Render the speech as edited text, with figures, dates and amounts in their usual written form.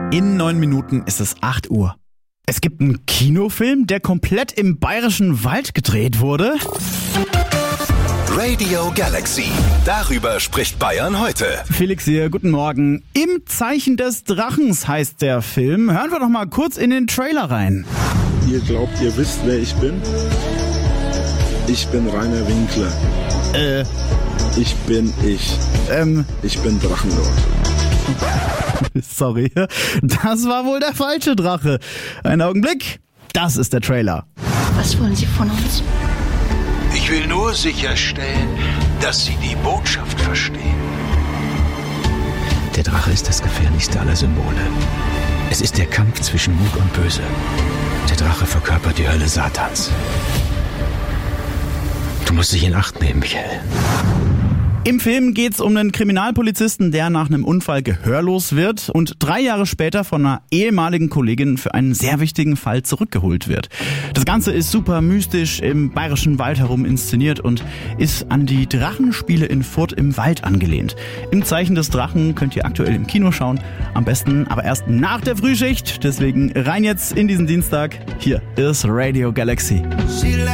In 9 Minuten ist es 8 Uhr. Es gibt einen Kinofilm, der komplett im Bayerischen Wald gedreht wurde. Radio Galaxy. Darüber spricht Bayern heute. Felix hier, guten Morgen. Im Zeichen des Drachens heißt der Film. Hören wir doch mal kurz in den Trailer rein. Ihr glaubt, ihr wisst, wer ich bin? Ich bin Rainer Winkler. Ich bin ich. Ich bin Drachenlord. Sorry, das war wohl der falsche Drache. Einen Augenblick, das ist der Trailer. Was wollen Sie von uns? Ich will nur sicherstellen, dass Sie die Botschaft verstehen. Der Drache ist das gefährlichste aller Symbole. Es ist der Kampf zwischen Gut und Böse. Der Drache verkörpert die Hölle Satans. Du musst dich in Acht nehmen, Michael. Im Film geht's um einen Kriminalpolizisten, der nach einem Unfall gehörlos wird und 3 Jahre später von einer ehemaligen Kollegin für einen sehr wichtigen Fall zurückgeholt wird. Das Ganze ist super mystisch im Bayerischen Wald herum inszeniert und ist an die Drachenspiele in Furth im Wald angelehnt. Im Zeichen des Drachen könnt ihr aktuell im Kino schauen, am besten aber erst nach der Frühschicht. Deswegen rein jetzt in diesen Dienstag. Hier ist Radio Galaxy.